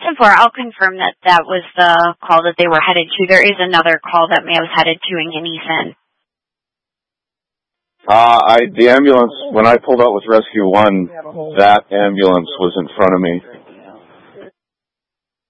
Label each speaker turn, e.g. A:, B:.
A: 10-4, I'll confirm that that was the call that they were headed to. There is another call that May was headed to in Unison.
B: The ambulance, when I pulled out with Rescue 1, that ambulance was in front of me.